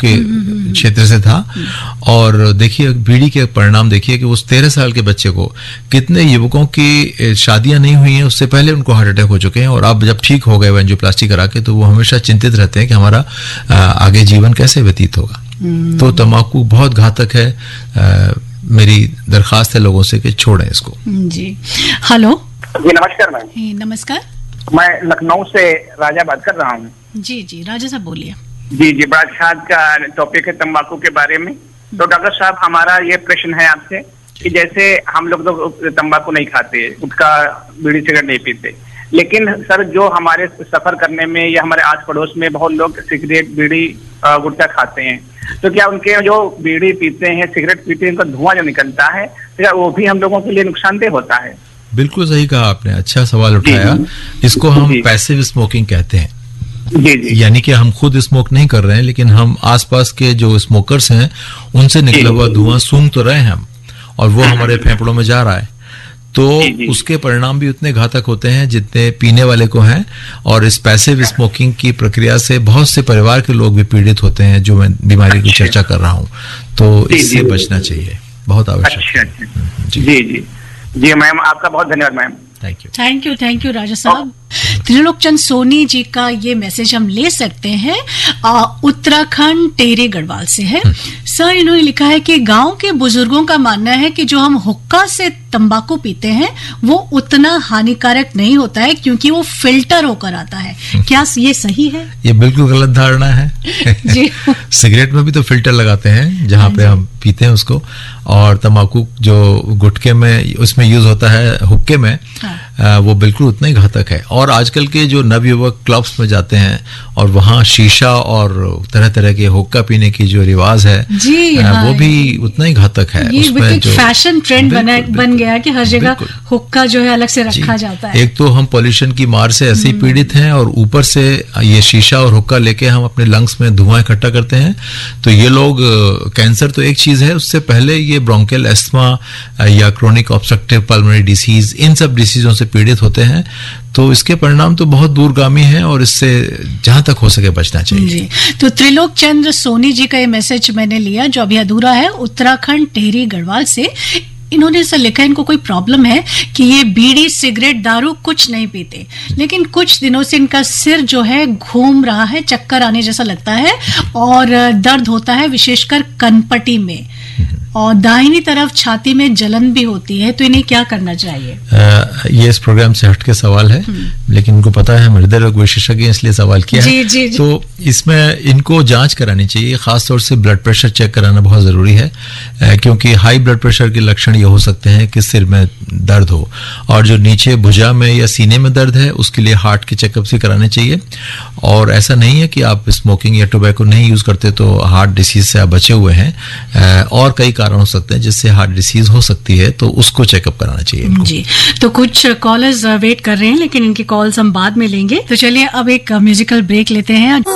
के क्षेत्र से था। और देखिए बीड़ी के परिणाम देखिए कि उस 13 साल के बच्चे को, कितने युवकों की शादियां नहीं हुई हैं उससे पहले उनको हार्ट अटैक हो चुके हैं, और अब जब ठीक हो गए एंजियोप्लास्टी करा के तो वो हमेशा चिंतित रहते हैं कि हमारा आगे जीवन कैसे व्यतीत होगा। तो तंबाकू बहुत घातक है। मेरी दरखास्त है लोगों से कि छोड़ें इसको। जी हेलो। जी नमस्कार मैम। नमस्कार, मैं लखनऊ से राजा बात कर रहा हूँ। जी जी राजा साहब बोलिए। जी बड़ा अच्छा का टॉपिक है तंबाकू के बारे में। तो डॉक्टर साहब हमारा ये प्रश्न है आपसे कि जैसे हम लोग तो तंबाकू नहीं खाते, गुटखा बीड़ी सिगरेट नहीं पीते, लेकिन सर जो हमारे सफर करने में या हमारे आस पड़ोस में बहुत लोग सिगरेट बीड़ी गुटखा खाते हैं, तो क्या उनके जो बीड़ी पीते हैं सिगरेट पीते हैं उनका धुआं जो निकलता है तो क्या वो भी हम लोगों के लिए नुकसानदेह होता है? बिल्कुल सही कहा आपने, अच्छा सवाल उठाया। इसको हम पैसिव स्मोकिंग कहते हैं। जी। यानी कि हम खुद स्मोक नहीं कर रहे हैं, लेकिन हम आसपास के जो स्मोकर्स हैं उनसे निकला हुआ धुआं सूंघ तो रहे हैं हम, और वो हमारे फेफड़ों में जा रहा है। तो उसके परिणाम भी उतने घातक होते हैं जितने पीने वाले को हैं। और इस पैसिव स्मोकिंग की प्रक्रिया से बहुत से परिवार के लोग भी पीड़ित होते हैं, जो मैं बीमारी की चर्चा कर रहा हूँ। तो इससे बचना चाहिए, बहुत आवश्यक है। जी मैम, आपका बहुत धन्यवाद मैम। थैंक यू राजा साहब। त्रिलोक चंद सोनी जी का ये मैसेज हम ले सकते हैं, उत्तराखंड टेहरी गढ़वाल से है। सर इन्होंने लिखा है कि गांव के बुजुर्गों का मानना है कि जो हम हुक्का से तंबाकू पीते हैं वो उतना हानिकारक नहीं होता है क्योंकि वो फिल्टर होकर आता है। क्या ये सही है? ये बिल्कुल गलत धारणा है। जी। सिगरेट में भी तो फिल्टर लगाते हैं जहाँ पे हम पीते हैं उसको, और तंबाकू जो गुटखे में उसमें यूज होता है हुक्के में, वो बिल्कुल उतना ही घातक है। और आजकल के जो नवयुवक क्लब्स में जाते हैं और वहाँ शीशा और तरह तरह के हुक्का पीने की जो रिवाज है वो भी उतना ही घातक है। उसमें जो फैशन ट्रेंड बन गया कि हर जगह हुक्का जो है अलग से रखा जाता है। एक तो हम पॉल्यूशन की मार से ऐसे ही पीड़ित हैं, और ऊपर से ये शीशा और हुक्का लेके हम अपने लंग्स में धुआं इकट्ठा करते हैं। तो ये लोग, कैंसर तो एक चीज है, उससे पहले ये ब्रोंकियल एस्थमा या क्रोनिक ऑब्स्ट्रक्टिव पल्मोनरी डिसीज, इन सब डिसीजों से पीड़ित होते हैं। तो इसके परिणाम तो बहुत दूरगामी हैं और इससे जहां तक हो सके बचना चाहिए। जी। तो त्रिलोक चंद्र सोनी जी का ये मैसेज मैंने लिया जो अभी अधूरा है, उत्तराखंड टेहरी गढ़वाल से। इन्होंने ऐसा लिखा है इनको कोई प्रॉब्लम है कि ये बीड़ी सिगरेट दारू कुछ नहीं पीते, लेकिन कुछ दिनों से इनका सिर जो है घूम रहा है, चक्कर आने जैसा लगता है और दर्द होता है विशेषकर कनपटी में, और दाहिनी तरफ छाती में जलन भी होती है। तो इन्हें क्या करना चाहिए? ये इस प्रोग्राम से हट के सवाल है, लेकिन इनको पता है हम हृदय रोग विशेषज्ञ इसलिए सवाल किया है। जी। तो इसमें इनको जांच करानी चाहिए, खासतौर से ब्लड प्रेशर चेक कराना बहुत जरूरी है, क्योंकि हाई ब्लड प्रेशर के लक्षण ये हो सकते हैं कि सिर में दर्द हो, और जो नीचे भुजा में या सीने में दर्द है उसके लिए हार्ट के चेकअप भी कराने चाहिए। और ऐसा नहीं है कि आप स्मोकिंग या टोबैको नहीं यूज करते तो हार्ट डिसीज से आप बचे हुए हैं, और कई कारण हो सकते हैं जिससे हार्ट डिसीज हो सकती है, तो उसको चेकअप कराना चाहिए इनको। जी। तो कुछ कॉलर्स वेट कर रहे हैं, लेकिन इनकी कॉल्स हम बाद में लेंगे। तो चलिए अब एक म्यूजिकल ब्रेक लेते हैं।